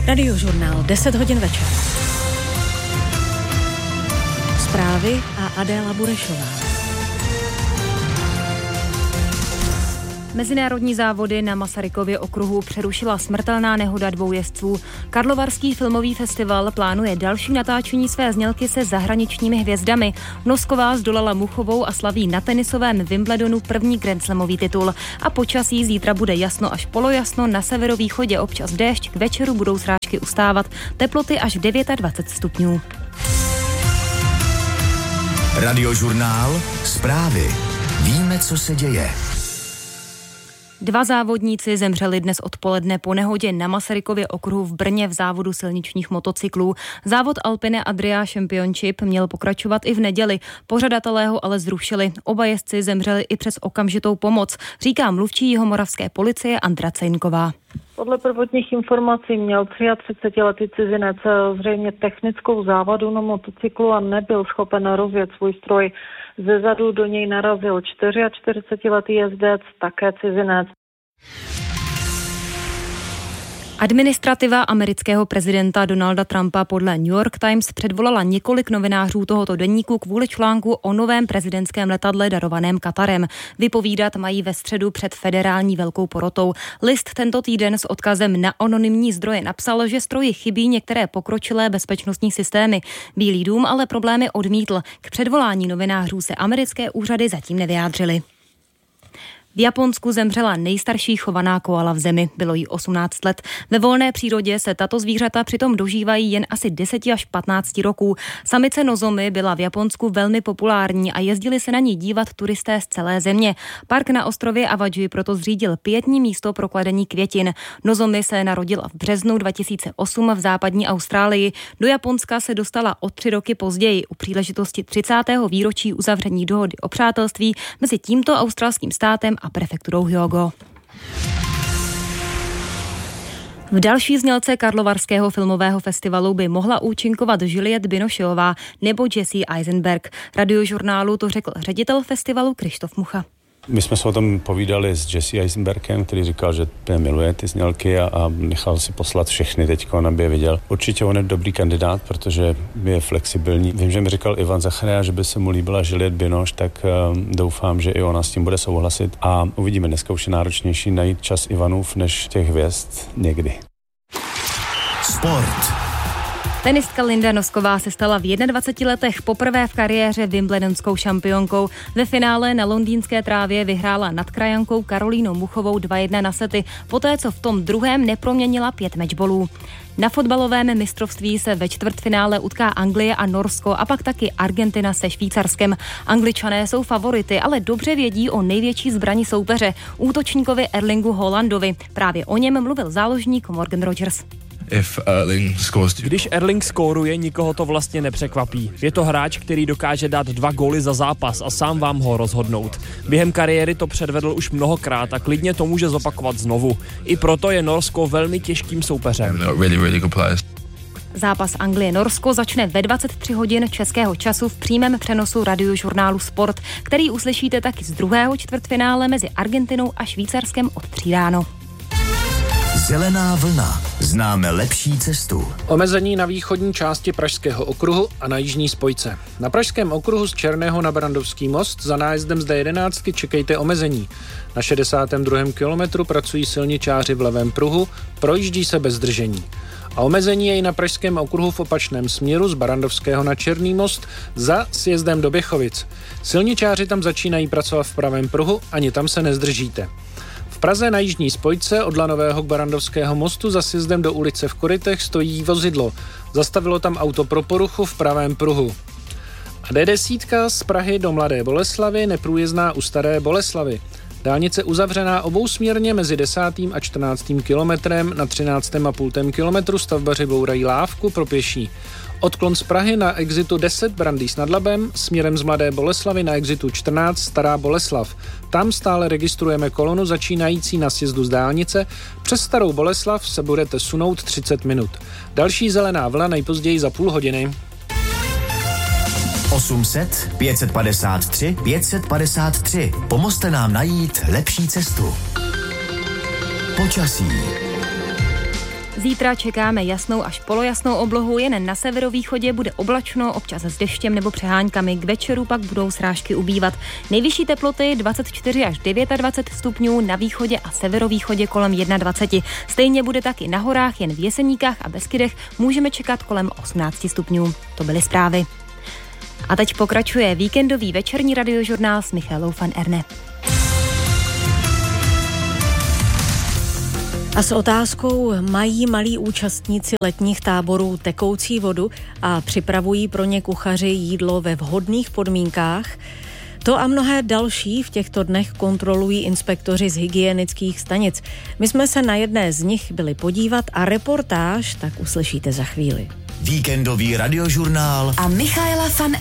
Radiožurnál, 10 hodin večer. Zprávy a Adéla Burešová. Mezinárodní závody na Masarykově okruhu přerušila smrtelná nehoda 2 jezdců. Karlovarský filmový festival plánuje další natáčení své znělky se zahraničními hvězdami. Nosková zdolala Muchovou a slaví na tenisovém Wimbledonu první grandslamový titul. A počasí zítra bude jasno až polojasno, na severovýchodě občas déšť, k večeru budou srážky ustávat. Teploty až 29 stupňů. Radiožurnál, zprávy. Víme, co se děje. 2 závodníci zemřeli dnes odpoledne po nehodě na Masarykově okruhu v Brně v závodu silničních motocyklů. Závod Alpine Adria Championship měl pokračovat i v neděli. Pořadatelé ho ale zrušili. Oba jezdci zemřeli i přes okamžitou pomoc, říká mluvčí jihomoravské policie Andra Cejnková. Podle prvotních informací měl 33letý cizinec zřejmě technickou závadu na motocyklu a nebyl schopen rozjet svůj stroj. Zezadu do něj narazil 44letý jezdec, také cizinec. Administrativa amerického prezidenta Donalda Trumpa podle New York Times předvolala několik novinářů tohoto deníku kvůli článku o novém prezidentském letadle darovaném Katarem. Vypovídat mají ve středu před federální velkou porotou. List tento týden s odkazem na anonymní zdroje napsal, že stroji chybí některé pokročilé bezpečnostní systémy. Bílý dům ale problémy odmítl. K předvolání novinářů se americké úřady zatím nevyjádřily. V Japonsku zemřela nejstarší chovaná koala v zemi, bylo jí 18 let. Ve volné přírodě se tato zvířata přitom dožívají jen asi 10 až 15 roků. Samice Nozomi byla v Japonsku velmi populární a jezdili se na ní dívat turisté z celé země. Park na ostrově Awaji proto zřídil pietní místo pro kladení květin. Nozomi se narodila v březnu 2008 v západní Austrálii. Do Japonska se dostala o 3 roky později u příležitosti 30. výročí uzavření dohody o přátelství mezi tímto australským státem a prefekturou Hyogo. V další znělce Karlovarského filmového festivalu by mohla účinkovat Juliette Binocheová nebo Jesse Eisenberg. Radiožurnálu to řekl ředitel festivalu Krištof Mucha. My jsme se o tom povídali s Jesse Eisenbergem, který říkal, že miluje ty znělky a nechal si poslat všechny teďko, aby je viděl. Určitě on je dobrý kandidát, protože je flexibilní. Vím, že mi říkal Ivan Zacharia, že by se mu líbila Juliette Binoche, tak doufám, že i ona s tím bude souhlasit a uvidíme. Dneska už je náročnější najít čas Ivanův než těch hvězd někdy. Sport. Tenistka Linda Nosková se stala v 21 letech poprvé v kariéře wimbledonskou šampionkou. Ve finále na londýnské trávě vyhrála nad krajankou Karolínou Muchovou 2-1 na sety, poté co v tom druhém neproměnila 5 matchballů. Na fotbalovém mistrovství se ve čtvrtfinále utká Anglie a Norsko a pak taky Argentina se Švýcarskem. Angličané jsou favority, ale dobře vědí o největší zbrani soupeře, útočníkovi Erlingu Haalandovi. Právě o něm mluvil záložník Morgan Rogers. Když Erling skóruje, nikoho to vlastně nepřekvapí. Je to hráč, který dokáže dát 2 góly za zápas a sám vám ho rozhodnout. Během kariéry to předvedl už mnohokrát a klidně to může zopakovat znovu. I proto je Norsko velmi těžkým soupeřem. Zápas Anglie-Norsko začne ve 23 hodin českého času v přímém přenosu radiožurnálu Sport, který uslyšíte taky z druhého čtvrtfinále mezi Argentinou a Švýcarskem od 3 ráno. Zelená vlna. Známe lepší cestu. Omezení na východní části Pražského okruhu a na jižní spojce. Na Pražském okruhu z Černého na Brandovský most za nájezdem z D11 čekejte omezení. Na 62. kilometru pracují silničáři v levém pruhu, projíždí se bez zdržení. A omezení je i na Pražském okruhu v opačném směru z Barandovského na Černý most za sjezdem do Běchovic. Silničáři tam začínají pracovat v pravém pruhu, ani tam se nezdržíte. V Praze na jižní spojce od Lanového k Barandovského mostu za sjezdem do ulice v Korytech stojí vozidlo. Zastavilo tam auto pro poruchu v pravém pruhu. A D10 z Prahy do Mladé Boleslavi neprůjezdná u Staré Boleslavy. Dálnice uzavřená obousměrně mezi 10. a 14. kilometrem, na 13,5 kilometru stavbaři bourají lávku pro pěší. Odklon z Prahy na exitu 10 Brandýs nad Labem, směrem z Mladé Boleslavy na exitu 14 Stará Boleslav. Tam stále registrujeme kolonu začínající na sjezdu z dálnice. Přes Starou Boleslav se budete sunout 30 minut. Další zelená vlna nejpozději za půl hodiny. 800 553 553. Pomozte nám najít lepší cestu. Počasí. Zítra čekáme jasnou až polojasnou oblohu, jen na severovýchodě bude oblačno, občas s deštěm nebo přeháňkami, k večeru pak budou srážky ubývat. Nejvyšší teploty 24 až 29 stupňů, na východě a severovýchodě kolem 21. Stejně bude taky na horách, jen v Jeseníkách a Beskydech můžeme čekat kolem 18 stupňů. To byly zprávy. A teď pokračuje víkendový večerní radiožurnál s Michaelou van Erne. A s otázkou, mají malí účastníci letních táborů tekoucí vodu a připravují pro ně kuchaři jídlo ve vhodných podmínkách? To a mnohé další v těchto dnech kontrolují inspektoři z hygienických stanic. My jsme se na jedné z nich byli podívat a reportáž tak uslyšíte za chvíli. Víkendový radiožurnál a Michaela van